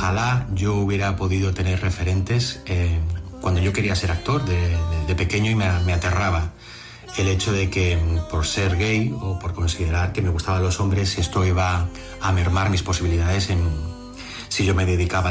ojalá yo hubiera podido tener referentes cuando yo quería ser actor de pequeño, y me aterraba el hecho de que por ser gay o por considerar que me gustaban los hombres, esto iba a mermar mis posibilidades si yo me dedicaba